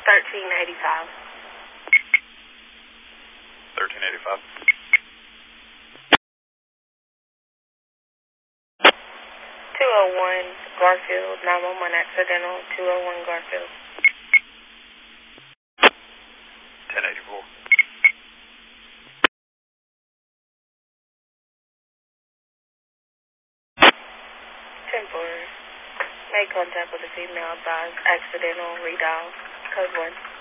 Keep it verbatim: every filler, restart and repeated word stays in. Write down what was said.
thirteen eighty-five. thirteen eighty-five. two oh one Garfield, nine one one accidental, two oh one Garfield. ten eighty-four. ten four. Made contact with a female, advised accidental, redial, code one.